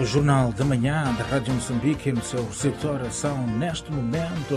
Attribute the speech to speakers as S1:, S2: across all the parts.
S1: O Jornal da Manhã da Rádio Moçambique, no seu receptor, são neste momento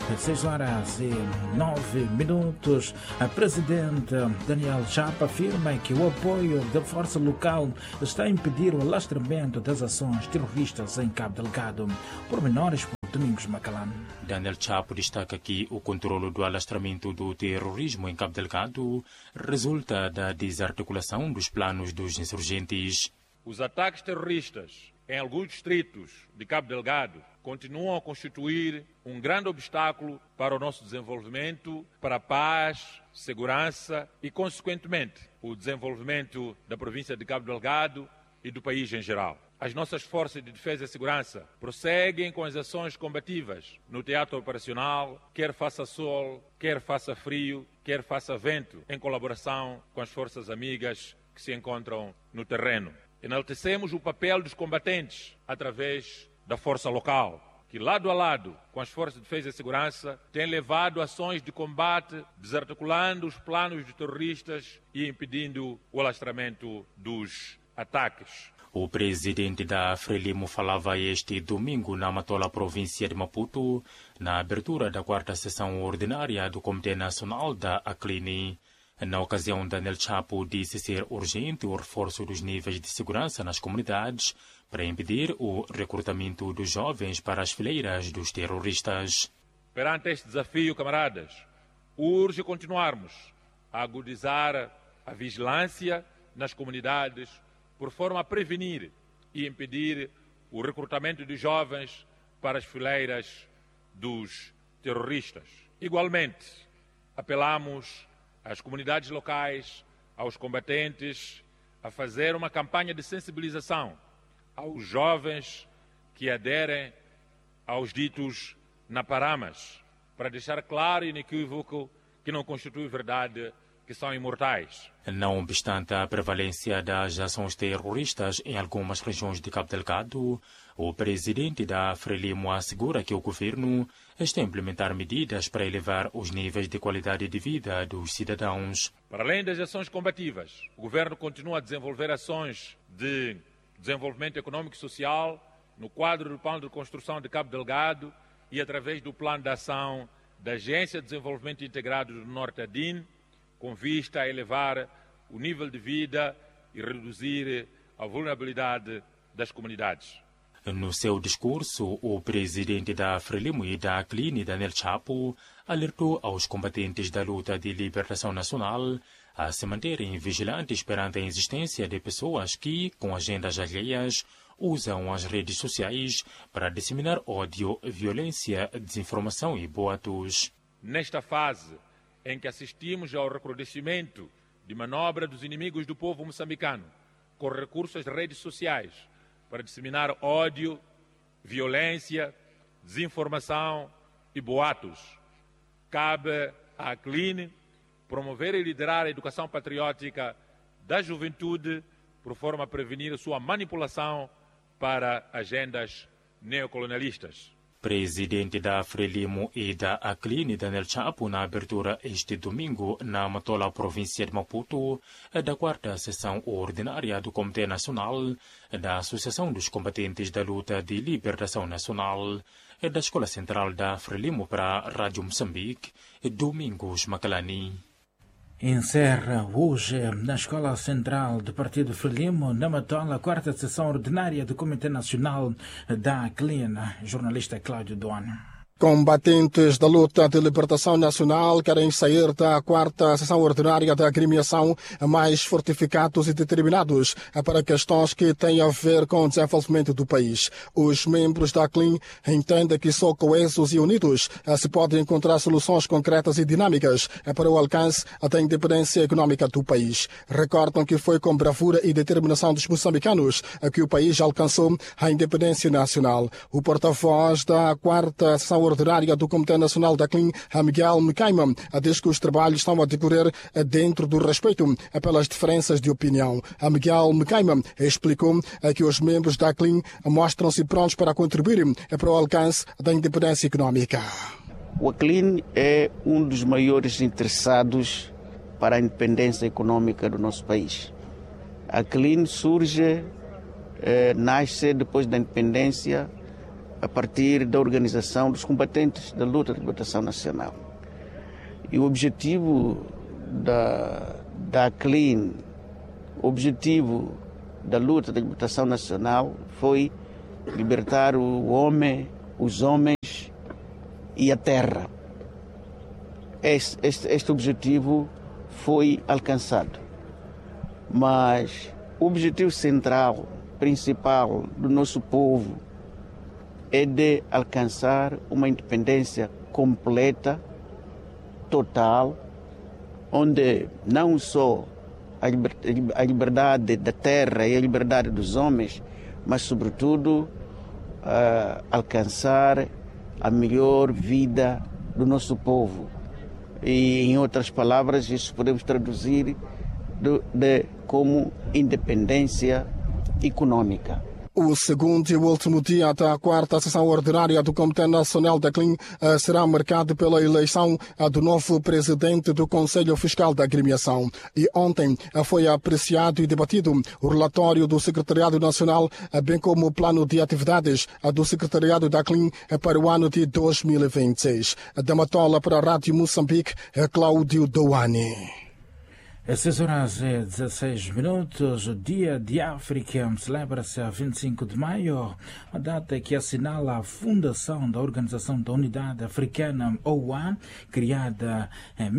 S1: 6h09. A Presidente Daniel Chapo afirma que o apoio da força local está a impedir o alastramento das ações terroristas em Cabo Delgado. Pormenores por Domingos Macalano.
S2: Daniel Chapo destaca que o controle do alastramento do terrorismo em Cabo Delgado resulta da desarticulação dos planos dos insurgentes.
S3: Os ataques terroristas em alguns distritos de Cabo Delgado continuam a constituir um grande obstáculo para o nosso desenvolvimento, para a paz, segurança e, consequentemente, o desenvolvimento da província de Cabo Delgado e do país em geral. As nossas forças de defesa e segurança prosseguem com as ações combativas no teatro operacional, quer faça sol, quer faça frio, quer faça vento, em colaboração com as forças amigas que se encontram no terreno. Enaltecemos o papel dos combatentes através da força local, que lado a lado com as forças de defesa e segurança tem levado ações de combate, desarticulando os planos de terroristas e impedindo o alastramento dos ataques.
S2: O presidente da Frelimo falava este domingo na Matola, província de Maputo, na abertura da 4ª sessão ordinária do Comitê Nacional da ACLINI. Na ocasião, Daniel Chapo disse ser urgente o reforço dos níveis de segurança nas comunidades para impedir o recrutamento dos jovens para as fileiras dos terroristas.
S3: Perante este desafio, camaradas, urge continuarmos a agudizar a vigilância nas comunidades por forma a prevenir e impedir o recrutamento de jovens para as fileiras dos terroristas. Igualmente, apelamos às comunidades locais, aos combatentes, a fazer uma campanha de sensibilização aos jovens que aderem aos ditos Naparamas, para deixar claro e inequívoco que não constitui verdade que são imortais.
S2: Não obstante a prevalência das ações terroristas em algumas regiões de Cabo Delgado, o presidente da Frelimo assegura que o governo está a implementar medidas para elevar os níveis de qualidade de vida dos cidadãos.
S3: Para além das ações combativas, o governo continua a desenvolver ações de desenvolvimento econômico e social no quadro do Plano de Construção de Cabo Delgado e através do Plano de Ação da Agência de Desenvolvimento Integrado do Norte ADIN, com vista a elevar o nível de vida e reduzir a vulnerabilidade das comunidades.
S2: No seu discurso, o presidente da Frelimo e da ACLINI, Daniel Chapo, alertou aos combatentes da luta de libertação nacional a se manterem vigilantes perante a existência de pessoas que, com agendas alheias, usam as redes sociais para disseminar ódio, violência, desinformação e boatos.
S3: Nesta fase em que assistimos ao recrudescimento de manobra dos inimigos do povo moçambicano, com recursos das redes sociais, para disseminar ódio, violência, desinformação e boatos, cabe à ACLINI promover e liderar a educação patriótica da juventude, por forma a prevenir sua manipulação para agendas neocolonialistas.
S2: Presidente da Frelimo e da ACLINI, Daniel Chapo, na abertura este domingo na Matola, província de Maputo, da 4ª sessão ordinária do Comitê Nacional da Associação dos Combatentes da Luta de Libertação Nacional, da Escola Central da Frelimo para a Rádio Moçambique, Domingos Macalani.
S1: Encerra hoje na Escola Central do Partido Frelimo, na Matola, a 4ª sessão ordinária do Comitê Nacional da ACLINI. Jornalista Cláudio Duano.
S4: Combatentes da luta de libertação nacional querem sair da 4ª sessão ordinária da agremiação mais fortificados e determinados para questões que têm a ver com o desenvolvimento do país. Os membros da ACLIN entendem que só coesos e unidos se podem encontrar soluções concretas e dinâmicas para o alcance da independência econômica do país. Recordam que foi com bravura e determinação dos moçambicanos que o país alcançou a independência nacional. O porta-voz da 4ª sessão ordinária do Comitê Nacional da ACLIN, Miguel Mcaima, diz que os trabalhos estão a decorrer dentro do respeito pelas diferenças de opinião. Miguel Mcaima explicou que os membros da ACLIN mostram-se prontos para contribuir para o alcance da independência econômica.
S5: O ACLIN é um dos maiores interessados para a independência econômica do nosso país. A ACLIN surge nasce depois da independência a partir da organização dos combatentes da luta de libertação nacional. E o objetivo da ACLIN, o objetivo da luta de libertação nacional foi libertar o homem, os homens e a terra. Este objetivo foi alcançado, mas o objetivo central, principal do nosso povo é de alcançar uma independência completa, total, onde não só a liberdade da terra e a liberdade dos homens, mas sobretudo alcançar a melhor vida do nosso povo. E, em outras palavras, isso podemos traduzir como independência econômica.
S4: O segundo e o último dia da quarta sessão ordinária do Comitê Nacional da ACLIN será marcado pela eleição do novo presidente do Conselho Fiscal da Agremiação. E ontem foi apreciado e debatido o relatório do Secretariado Nacional, bem como o plano de atividades do Secretariado da ACLIN para o ano de 2026. Da Matola para a Rádio Moçambique, Cláudio Douane.
S1: Às 6h16, o Dia de África celebra-se a 25 de maio, a data que assinala a fundação da Organização da Unidade Africana, OUA, criada em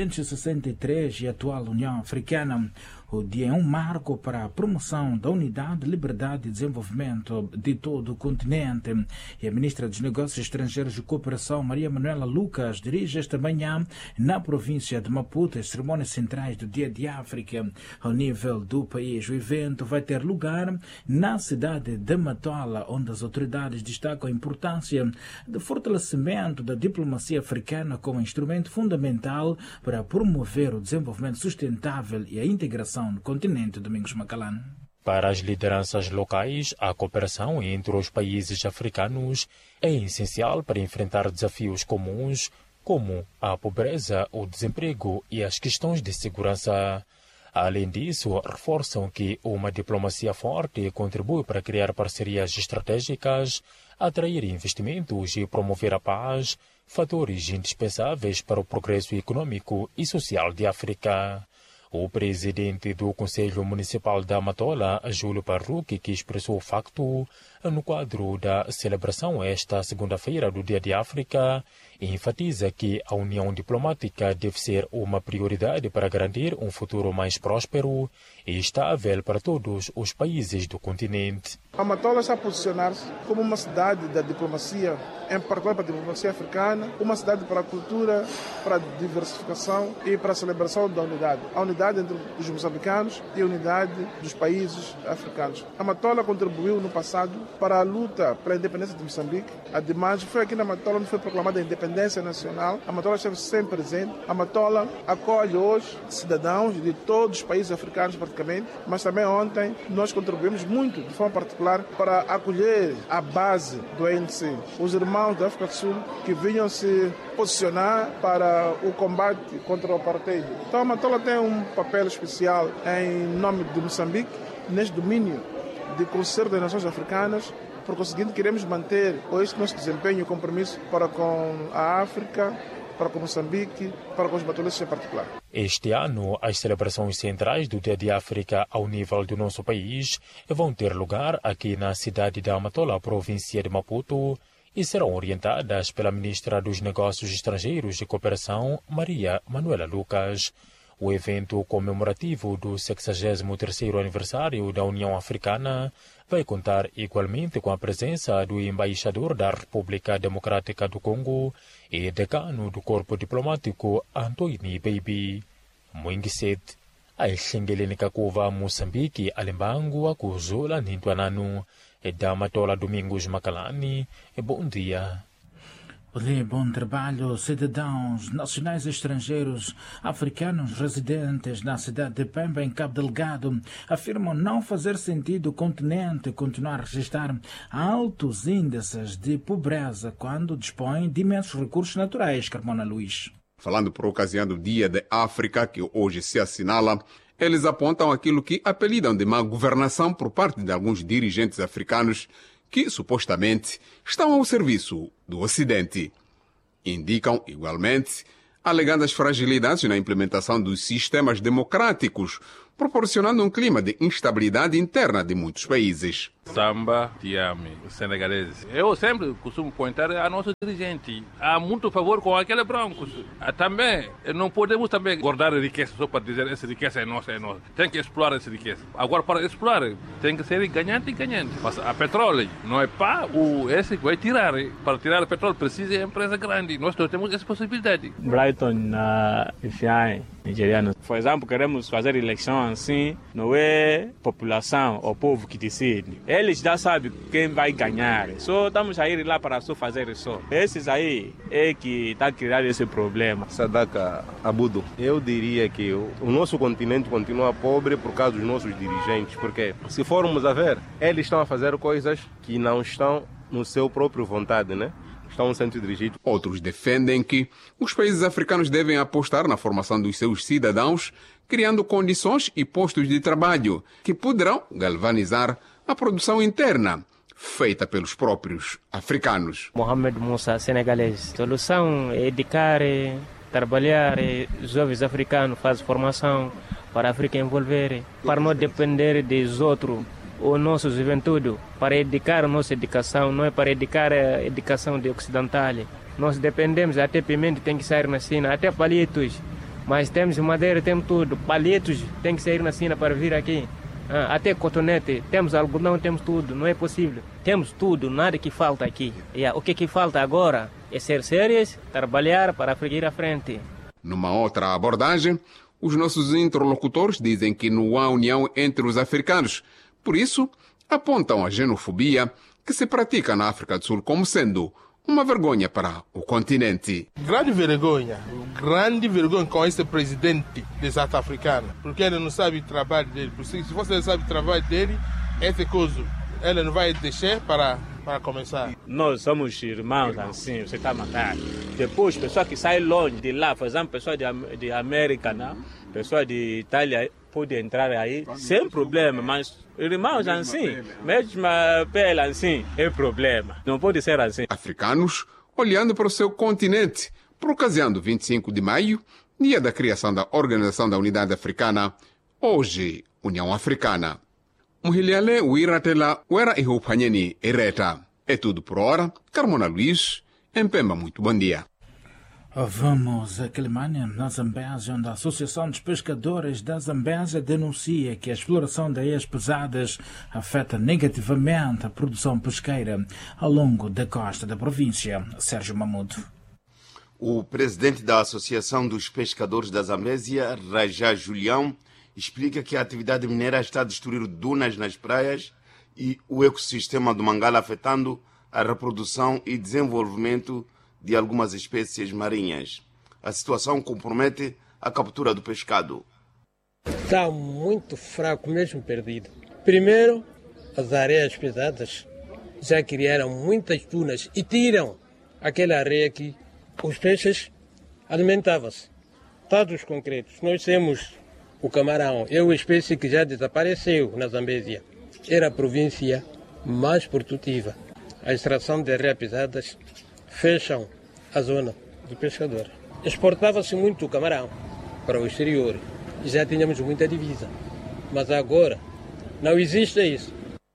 S1: 1963 e atual União Africana. O dia é um marco para a promoção da unidade, liberdade e desenvolvimento de todo o continente. E a ministra dos Negócios Estrangeiros e Cooperação, Maria Manuela Lucas, dirige esta manhã na província de Maputo as cerimônias centrais do Dia de África ao nível do país. O evento vai ter lugar na cidade de Matola, onde as autoridades destacam a importância do fortalecimento da diplomacia africana como instrumento fundamental para promover o desenvolvimento sustentável e a integração no continente. Domingos Macalano.
S2: Para as lideranças locais, a cooperação entre os países africanos é essencial para enfrentar desafios comuns, como a pobreza, o desemprego e as questões de segurança. Além disso, reforçam que uma diplomacia forte contribui para criar parcerias estratégicas, atrair investimentos e promover a paz, fatores indispensáveis para o progresso econômico e social de África. O presidente do Conselho Municipal da Matola, Júlio Parruque, que expressou o facto no quadro da celebração esta segunda-feira do Dia de África, enfatiza que a união diplomática deve ser uma prioridade para garantir um futuro mais próspero e estável para todos os países do continente.
S6: A Matola está a posicionar-se como uma cidade da diplomacia, em particular para a diplomacia africana, uma cidade para a cultura, para a diversificação e para a celebração da unidade. A unidade entre os moçambicanos e a unidade dos países africanos. A Matola contribuiu no passado para a luta pela independência de Moçambique. Ademais, foi aqui na Matola onde foi proclamada a independência nacional. A Matola esteve sempre presente. A Matola acolhe hoje cidadãos de todos os países africanos praticamente, mas também ontem nós contribuímos muito, de forma particular, para acolher a base do ANC, os irmãos da África do Sul que vinham se posicionar para o combate contra o apartheid. Então a Matola tem um papel especial em nome de Moçambique, neste domínio de concerto das nações africanas. Por conseguinte, queremos manter este nosso desempenho e compromisso para com a África, para com Moçambique, para com os matolenses em particular.
S2: Este ano, as celebrações centrais do Dia de África ao nível do nosso país vão ter lugar aqui na cidade da Matola, província de Maputo, e serão orientadas pela ministra dos Negócios Estrangeiros e Cooperação, Maria Manuela Lucas. O evento comemorativo do 63º aniversário da União Africana vai contar igualmente com a presença do embaixador da República Democrática do Congo e decano do Corpo Diplomático, Antoni Baby. Moingiset, a Xengelene Kakova, Moçambique, Alembango, Akuzula, Nintuananu, e da Matola Domingos Macalani, e bom dia.
S1: Bom trabalho. Cidadãos nacionais e estrangeiros africanos residentes na cidade de Pemba, em Cabo Delgado, afirmam não fazer sentido o continente continuar a registrar altos índices de pobreza quando dispõe de imensos recursos naturais. Carmona Luís.
S7: Falando por ocasião do Dia da África, que hoje se assinala, Eles apontam aquilo que apelidam de má governação por parte de alguns dirigentes africanos que, supostamente, estão ao serviço do Ocidente. Indicam, igualmente, alegadas fragilidades na implementação dos sistemas democráticos, proporcionando um clima de instabilidade interna de muitos países.
S8: Samba, Tiame, os senegaleses. Eu sempre costumo pointar a nosso dirigente. Há muito favor com aqueles brancos. Também, não podemos também guardar a riqueza só para dizer essa riqueza é nossa, é nossa. Tem que explorar essa riqueza. Agora, para explorar, tem que ser ganhante e ganhante. Mas a petróleo não é para esse que vai tirar. Para tirar o petróleo precisa de empresa grande. Nós não temos essa possibilidade.
S9: Brighton, na FIA nigeriano. Por exemplo, queremos fazer eleição assim, não é população ou povo que decide. Eles já sabem quem vai ganhar. Só estamos a ir lá para só fazer isso. Esses aí é que está criando esse problema.
S10: Sadaka Abudo, eu diria que o nosso continente continua pobre por causa dos nossos dirigentes, porque se formos a ver, eles estão a fazer coisas que não estão no seu próprio vontade, né? Estão sendo dirigidos.
S7: Outros defendem que os países africanos devem apostar na formação dos seus cidadãos, criando condições e postos de trabalho que poderão galvanizar a produção interna, feita pelos próprios africanos.
S11: Mohamed Moussa, senegalês. A solução é educar, trabalhar, jovens africanos fazem formação para a África envolver, para não depender dos outros. O nosso juventude, para educar a nossa educação, não é para educar a educação de ocidental. Nós dependemos, até pimenta tem que sair na China, até palitos. Mas temos madeira, temos tudo. Palitos tem que sair na China para vir aqui. Até cotonete, temos algodão, temos tudo, não é possível. Temos tudo, nada que falta aqui. O que falta agora é ser sérios, trabalhar para seguir à frente.
S7: Numa outra abordagem, os nossos interlocutores dizem que não há união entre os africanos. Por isso, apontam a xenofobia que se pratica na África do Sul como sendo uma vergonha para o continente.
S6: Grande vergonha com esse presidente de South Africano, porque ele não sabe o trabalho dele. Se você não sabe o trabalho dele, essa coisa ele não vai deixar para começar.
S9: Nós somos irmãos assim, você está matando. Depois, pessoa que sai longe de lá, por exemplo, pessoa de América, né? Pessoa de Itália, pode entrar aí sem problema, mas irmãos assim, mesmo a pele assim, é problema. Não pode ser assim.
S7: Africanos olhando para o seu continente, por ocasião do 25 de maio, dia da criação da Organização da Unidade Africana, hoje União Africana. Muhiliale Uiratela Uera e Rupanyeni Ereta. É tudo por hora. Carmona Luiz, em Pemba, muito bom dia.
S1: Vamos a Quelimane, na Zambésia, onde a Associação dos Pescadores da Zambésia denuncia que a exploração de areias pesadas afeta negativamente a produção pesqueira ao longo da costa da província. Sérgio Mamudo.
S12: O presidente da Associação dos Pescadores da Zambésia, Rajá Julião, explica que a atividade mineira está a destruir dunas nas praias e o ecossistema do Mangala, afetando a reprodução e desenvolvimento de algumas espécies marinhas. A situação compromete a captura do pescado.
S13: Está muito fraco, mesmo perdido. Primeiro, as areias pesadas já criaram muitas dunas e tiram aquela areia que os peixes alimentavam-se. Dados concretos, nós temos o camarão, é uma espécie que já desapareceu na Zambésia. Era a província mais produtiva. A extração de areias pesadas fecham a zona do pescador. Exportava-se muito camarão para o exterior. Já tínhamos muita divisa. Mas agora não existe isso.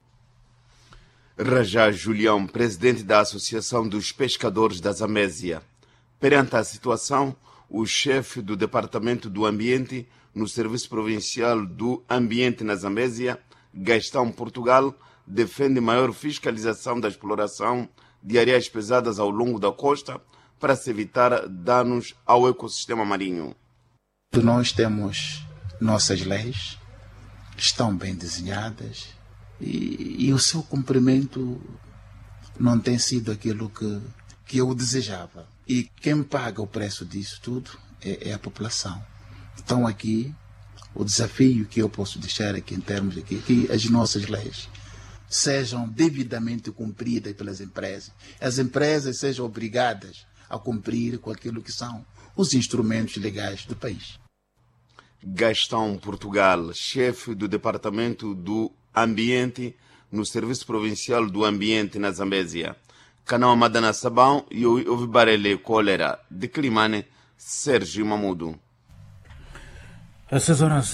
S12: Rajá Julião, presidente da Associação dos Pescadores da Zambésia. Perante a situação, o chefe do Departamento do Ambiente no Serviço Provincial do Ambiente na Zambésia, Gastão Portugal, defende maior fiscalização da exploração de areias pesadas ao longo da costa para se evitar danos ao ecossistema marinho.
S14: Nós temos nossas leis, estão bem desenhadas e o seu cumprimento não tem sido aquilo que eu desejava. E quem paga o preço disso tudo é a população. Então aqui, o desafio que eu posso deixar aqui em termos de que as nossas leis sejam devidamente cumpridas pelas empresas. As empresas sejam obrigadas a cumprir com aquilo que são os instrumentos legais do país.
S12: Gastão Portugal, chefe do Departamento do Ambiente no Serviço Provincial do Ambiente na Zambésia. Canal Madana Sabão e o Barele Cólera de Climane, Sérgio Mamudo.
S1: Às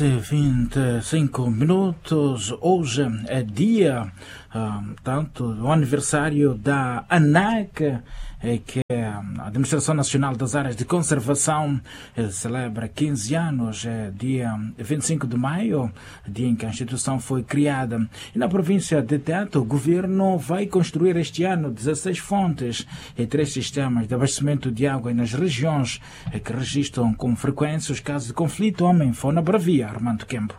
S1: 6h25. Hoje é dia, tanto do aniversário da ANAC, que é a Administração Nacional das Áreas de Conservação, celebra 15 anos, dia 25 de maio, dia em que a instituição foi criada. E na província de Tete, o governo vai construir este ano 16 fontes e 3 sistemas de abastecimento de água nas regiões que registram com frequência os casos de conflito homem-fauna bravia. Armando Kempo.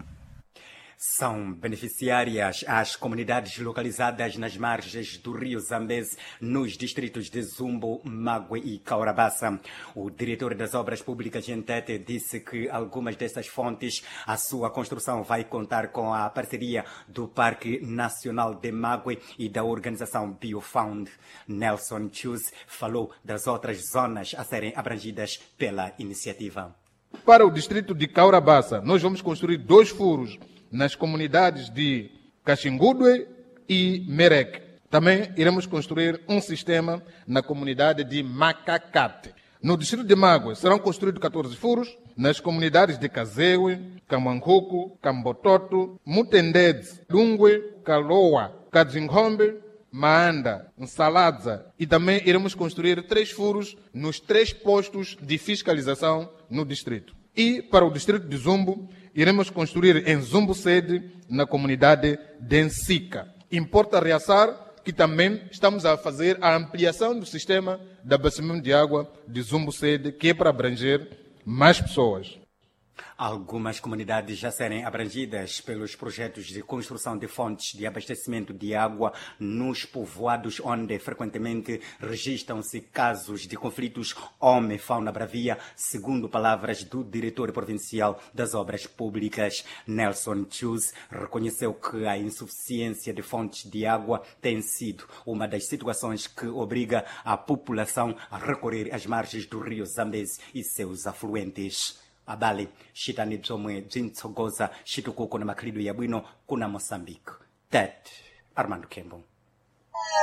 S15: São beneficiárias as comunidades localizadas nas margens do rio Zambeze, nos distritos de Zumbo, Magwe e Kaurabassa. O diretor das obras públicas em Tete disse que algumas dessas fontes, a sua construção vai contar com a parceria do Parque Nacional de Magwe e da organização Biofound. Nelson Chus falou das outras zonas a serem abrangidas pela iniciativa.
S16: Para o distrito de Kaurabassa, nós vamos construir 2 furos nas comunidades de Caxingudue e Merek. Também iremos construir um sistema na comunidade de Macacate. No distrito de Magwe serão construídos 14 furos nas comunidades de Kazewe, Kamanhuku, Kambototo, Mutendede, Lungwe, Kaloa, Kadzingombe, Maanda, Nsaladza, e também iremos construir 3 furos nos 3 postos de fiscalização no distrito. E para o distrito de Zumbo, iremos construir em Zumbo Sede, na comunidade de Nsika. Importa realçar que também estamos a fazer a ampliação do sistema de abastecimento de água de Zumbo Sede, que é para abranger mais pessoas.
S15: Algumas comunidades já serem abrangidas pelos projetos de construção de fontes de abastecimento de água nos povoados onde frequentemente registram-se casos de conflitos homem-fauna bravia, segundo palavras do diretor provincial das obras públicas. Nelson Chus reconheceu que a insuficiência de fontes de água tem sido uma das situações que obriga a população a recorrer às margens do rio Zambeze e seus afluentes. Abale shitani bzomwe bzintsogoza shitukuko na makrido ya bwino kuna Moçambique. Tete, Armando Kembo.